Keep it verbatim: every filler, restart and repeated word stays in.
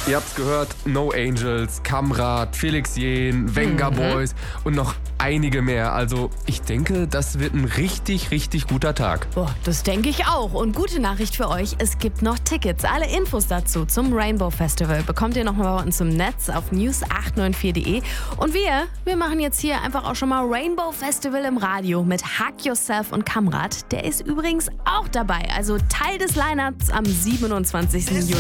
Ihr habt's gehört, No Angels, Kamrat, Felix Jähn, Venga Mhm. Boys und noch einige mehr. Also ich denke, das wird ein richtig, richtig guter Tag. Boah, das denke ich auch. Und gute Nachricht für euch, es gibt noch Tickets. Alle Infos dazu zum Rainbow Festival bekommt ihr nochmal bei uns im Netz auf news acht neun vier punkt de. Und wir, wir machen jetzt hier einfach auch schon mal Rainbow Festival im Radio mit Hug Yourself und Kamrat. Der ist übrigens auch dabei, also Teil des Lineups am siebenundzwanzigsten Juni.